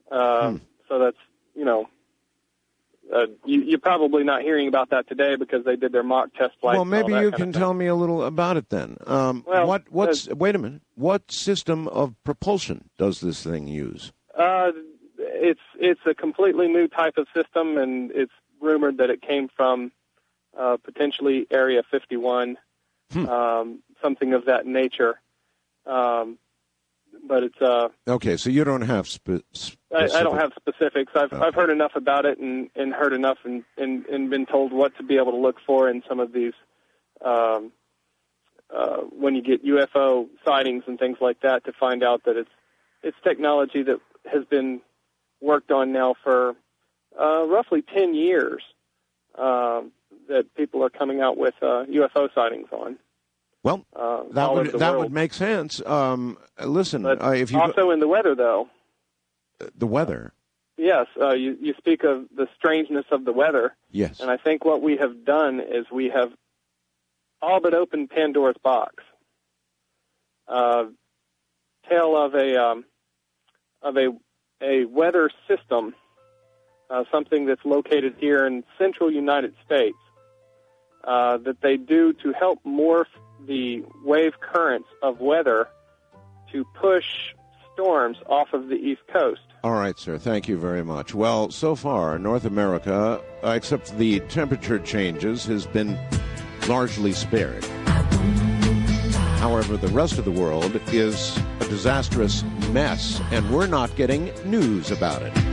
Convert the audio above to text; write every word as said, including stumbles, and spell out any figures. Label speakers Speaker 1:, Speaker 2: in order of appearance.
Speaker 1: Uh, hmm. So that's, you know, uh, you, you're probably not hearing about that today because they did their mock test flights.
Speaker 2: Well, maybe you can tell me a little about it then. Um,
Speaker 1: well,
Speaker 2: what what's uh, wait a minute? What system of propulsion does this thing use?
Speaker 1: Uh, it's it's a completely new type of system, and it's rumored that it came from uh, potentially Area fifty-one, hmm. um, something of that nature. Um, but it's uh,
Speaker 2: okay. So you don't have spe-
Speaker 1: I, I don't have specifics. I've okay. I've heard enough about it and, and heard enough and, and, and been told what to be able to look for in some of these um, uh, when you get U F O sightings and things like that to find out that it's it's technology that has been worked on now for uh, roughly ten years uh, that people are coming out with uh, U F O sightings on.
Speaker 2: Well,
Speaker 1: uh,
Speaker 2: that would that world. would make sense. Um, listen,
Speaker 1: but
Speaker 2: uh, if you
Speaker 1: also
Speaker 2: go-
Speaker 1: in the weather, though.
Speaker 2: The weather.
Speaker 1: Yes, uh, you you speak of the strangeness of the weather.
Speaker 2: Yes,
Speaker 1: and I think what we have done is we have all but opened Pandora's box. Uh, tale of a um, of a a weather system, uh, something that's located here in central United States, uh, that they do to help morph the wave currents of weather to push storms off of the East Coast.
Speaker 2: All right, sir. Thank you very much. Well, so far, North America, uh, except for the temperature changes, has been largely spared. However, the rest of the world is a disastrous mess, and we're not getting news about it.